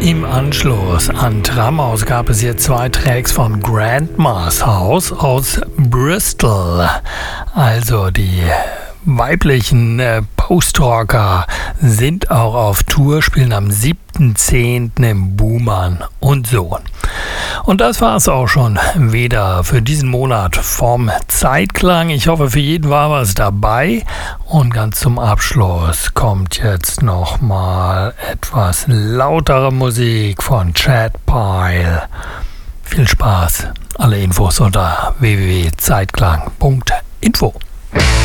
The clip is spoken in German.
Im Anschluss an Tramhaus gab es hier 2 Tracks von Grandma's House aus Bristol. Also die weiblichen Post-Rocker sind auch auf Tour, spielen am 7.10. im Buhmann und Sohn. Und das war es auch schon wieder für diesen Monat vom Zeitklang. Ich hoffe, für jeden war was dabei. Und ganz zum Abschluss kommt jetzt nochmal etwas lautere Musik von Chad Pyle. Viel Spaß. Alle Infos unter www.zeitklang.info.